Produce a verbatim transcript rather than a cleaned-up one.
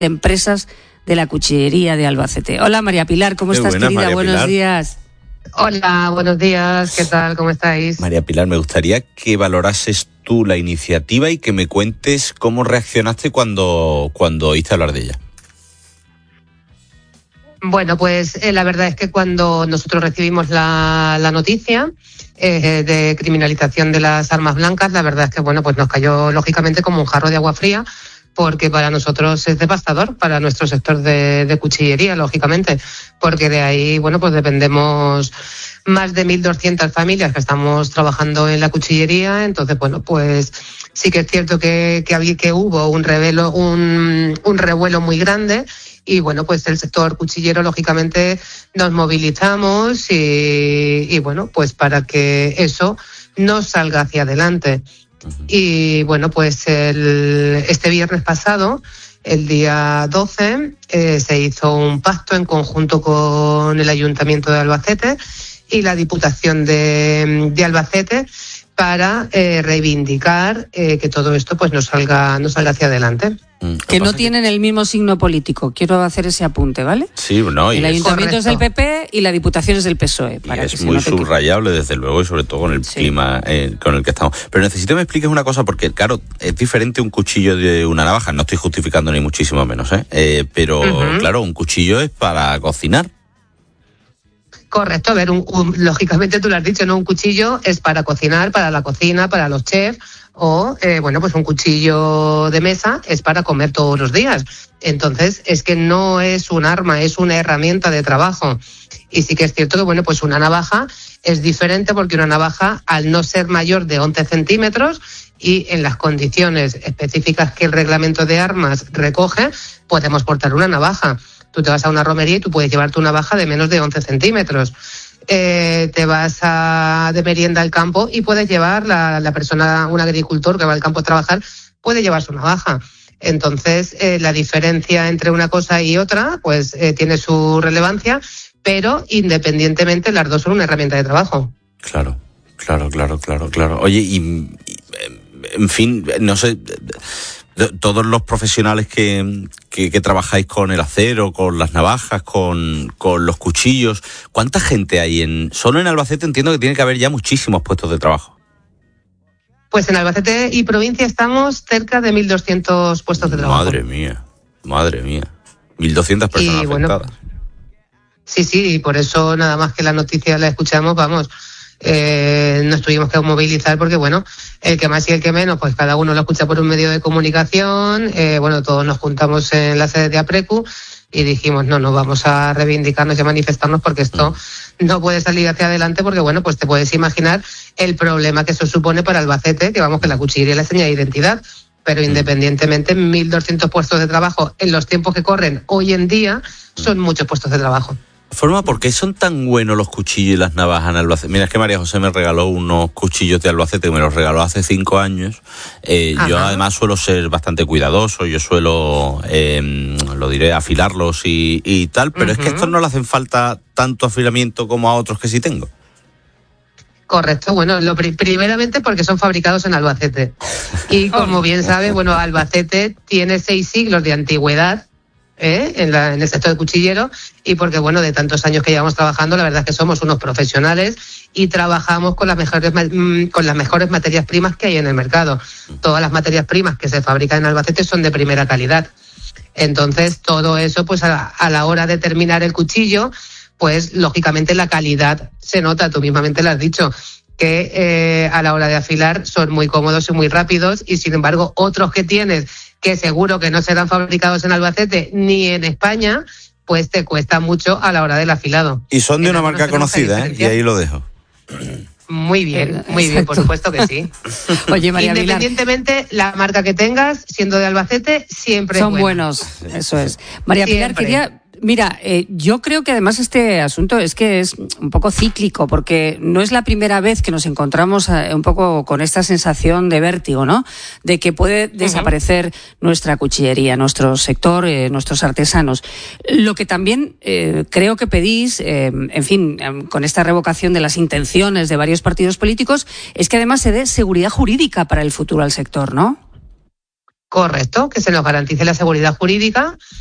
de empresas de la cuchillería de Albacete. Hola María Pilar, ¿cómo Qué estás, buena, querida? María Buenos Pilar. días. Hola, buenos días, ¿qué tal? ¿Cómo estáis? María Pilar, me gustaría que valorases tú la iniciativa y que me cuentes cómo reaccionaste cuando, cuando oíste hablar de ella. Bueno, pues eh, la verdad es que cuando nosotros recibimos la, la noticia eh, de criminalización de las armas blancas, la verdad es que bueno, pues nos cayó lógicamente como un jarro de agua fría, porque para nosotros es devastador, para nuestro sector de, de cuchillería, lógicamente, porque de ahí, bueno, pues dependemos más de mil doscientas familias que estamos trabajando en la cuchillería. Entonces, bueno, pues sí que es cierto que, que, había, que hubo un, revelo, un, un revuelo muy grande. Y bueno, pues el sector cuchillero, lógicamente, nos movilizamos y, y bueno, pues para que eso no salga hacia adelante. Y bueno, pues el, este viernes pasado, el día doce, eh, se hizo un pacto en conjunto con el Ayuntamiento de Albacete y la Diputación de, de Albacete para eh, reivindicar eh, que todo esto pues no salga, no salga hacia adelante. Que no tienen el mismo signo político. Quiero hacer ese apunte, ¿vale? Sí, no. Y el es, Ayuntamiento es del P P y la Diputación es del P S O E. Para y es que muy se note subrayable, que... desde luego, y sobre todo con el sí. clima eh, con el que estamos. Pero necesito que me expliques una cosa, porque, claro, es diferente un cuchillo de una navaja. No estoy justificando ni muchísimo menos, ¿eh? eh pero, uh-huh. claro, un cuchillo es para cocinar. Correcto, a ver, un, un, lógicamente tú lo has dicho, ¿no? Un cuchillo es para cocinar, para la cocina, para los chefs, o, eh, bueno, pues un cuchillo de mesa es para comer todos los días. Entonces, es que no es un arma, es una herramienta de trabajo. Y sí que es cierto que, bueno, pues una navaja es diferente porque una navaja, al no ser mayor de once centímetros y en las condiciones específicas que el reglamento de armas recoge, podemos portar una navaja. Tú te vas a una romería y tú puedes llevarte una navaja de menos de once centímetros. Eh, te vas a, de merienda al campo y puedes llevar, la, la persona, un agricultor que va al campo a trabajar, puede llevar su navaja. Entonces, eh, la diferencia entre una cosa y otra, pues eh, tiene su relevancia, pero independientemente las dos son una herramienta de trabajo. Claro, claro, claro, claro, claro. Oye, y, y en fin, no sé... Todos los profesionales que, que, que trabajáis con el acero, con las navajas, con, con los cuchillos, ¿cuánta gente hay en...? Solo en Albacete entiendo que tiene que haber ya muchísimos puestos de trabajo. Pues en Albacete y provincia estamos cerca de mil doscientos puestos de trabajo. Madre mía, madre mía. mil doscientas personas y, afectadas. Bueno, sí, sí, y por eso nada más que la noticia la escuchamos, vamos... Eh, nos tuvimos que movilizar porque, bueno, el que más y el que menos, pues cada uno lo escucha por un medio de comunicación. Eh, bueno, todos nos juntamos en la sede de APRECU y dijimos, no, no vamos a reivindicarnos y a manifestarnos porque esto no puede salir hacia adelante porque, bueno, pues te puedes imaginar el problema que eso supone para Albacete, que vamos, que la cuchillería es la señal de identidad. Pero independientemente, mil doscientos puestos de trabajo en los tiempos que corren hoy en día son muchos puestos de trabajo. Forma, ¿por qué son tan buenos los cuchillos y las navajas en Albacete? Mira, es que María José me regaló unos cuchillos de Albacete, que me los regaló hace cinco años. Eh, yo además suelo ser bastante cuidadoso, yo suelo, eh, lo diré, afilarlos y, y tal, pero uh-huh. es que a estos no le hacen falta tanto afilamiento como a otros que sí tengo. Correcto, bueno, lo pri- primeramente porque son fabricados en Albacete. Y como bien sabe, bueno, Albacete tiene seis siglos de antigüedad. ¿Eh? En, la, en el sector cuchillero y porque, bueno, de tantos años que llevamos trabajando, la verdad es que somos unos profesionales y trabajamos con las mejores con las mejores materias primas que hay en el mercado. Todas las materias primas que se fabrican en Albacete son de primera calidad. Entonces, todo eso, pues a, a la hora de terminar el cuchillo, pues lógicamente la calidad se nota, tú mismamente lo has dicho, que eh, a la hora de afilar son muy cómodos y muy rápidos y, sin embargo, otros que tienes que seguro que no serán fabricados en Albacete ni en España, pues te cuesta mucho a la hora del afilado. Y son de una marca conocida, ¿eh? Y ahí lo dejo. Muy bien, muy bien, por supuesto que sí. Oye, María Independientemente, Pilar, la marca que tengas, siendo de Albacete, siempre son es buena. buenos, eso es. María Pilar, quería... Mira, eh, yo creo que además este asunto es que es un poco cíclico, porque no es la primera vez que nos encontramos eh, un poco con esta sensación de vértigo, ¿no? De que puede desaparecer uh-huh. nuestra cuchillería, nuestro sector, eh, nuestros artesanos. Lo que también eh, creo que pedís, eh, en fin, eh, con esta revocación de las intenciones de varios partidos políticos, es que además se dé seguridad jurídica para el futuro al sector, ¿no? Correcto, que se nos garantice la seguridad jurídica